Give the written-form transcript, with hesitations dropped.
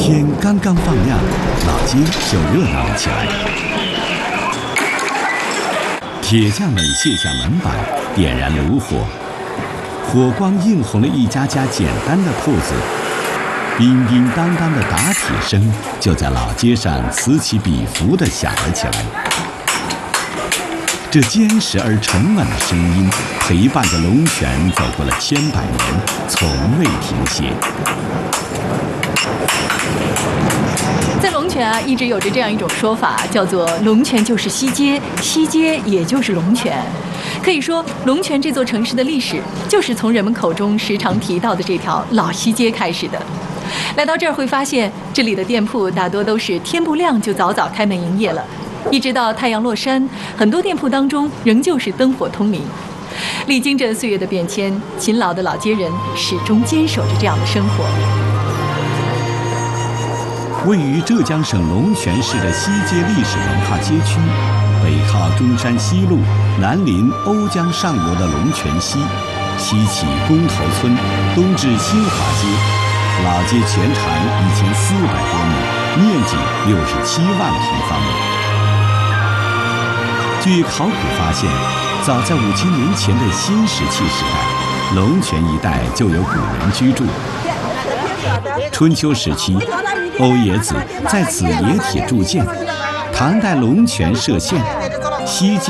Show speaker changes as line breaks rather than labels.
天刚刚放亮，老街就热闹了起来。铁匠们卸下门板，点燃炉火，火光映红了一家家简单的铺子。叮叮当当的打铁声就在老街上此起彼伏地响了起来。这坚实而沉稳的声音，陪伴着龙泉走过了千百年，从未停歇。
在龙泉一直有着这样一种说法，叫做龙泉就是西街，西街也就是龙泉。可以说，龙泉这座城市的历史就是从人们口中时常提到的这条老西街开始的。来到这儿会发现，这里的店铺大多都是天不亮就早早开门营业了，一直到太阳落山，很多店铺当中仍旧是灯火通明。历经着岁月的变迁，勤劳的老街人始终坚守着这样的生活。
位于浙江省龙泉市的西街历史文化街区，北靠中山西路，南临瓯江上游的龙泉溪，西起工头村，东至新华街。老街全长1400多米，面积67万平方米。据考古发现，早在5000年前的新石器时代，龙泉一带就有古人居住。春秋时期，欧冶子在此冶铁铸剑，唐代龙泉设县，西街